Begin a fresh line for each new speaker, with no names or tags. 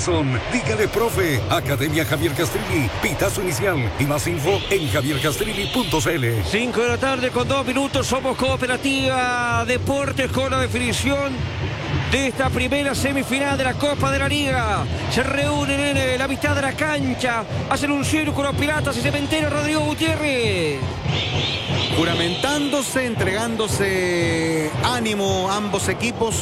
corazón. Dígale profe. Academia Javier Castrilli. Pitazo inicial. Y más info en javiercastrilli.cl.
5 de la tarde con 2 minutos. Somos Cooperativa Deportes con la definición de esta primera semifinal de la Copa de la Liga. Se reúnen en la mitad de la cancha. Hacen un círculo Piratas y Cementerio. Rodrigo Gutiérrez.
Juramentándose, entregándose ánimo ambos equipos.